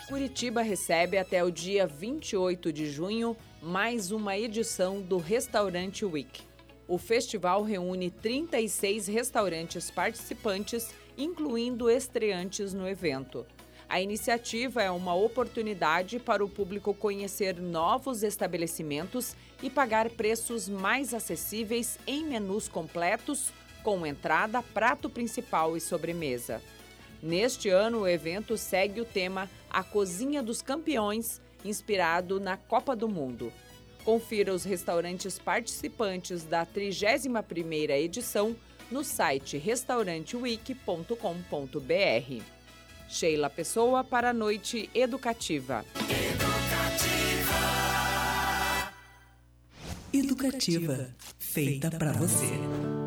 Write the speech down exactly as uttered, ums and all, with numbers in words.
Curitiba recebe até o dia vinte e oito de junho mais uma edição do Restaurante Week. O festival reúne trinta e seis restaurantes participantes, incluindo estreantes no evento. A iniciativa é uma oportunidade para o público conhecer novos estabelecimentos e pagar preços mais acessíveis em menus completos, com entrada, prato principal e sobremesa. Neste ano, o evento segue o tema A Cozinha dos Campeões, inspirado na Copa do Mundo. Confira os restaurantes participantes da trigésima primeira edição no site restaurante week ponto com ponto br. Sheila Pessoa para a Noite Educativa. Educativa. Educativa, feita para você.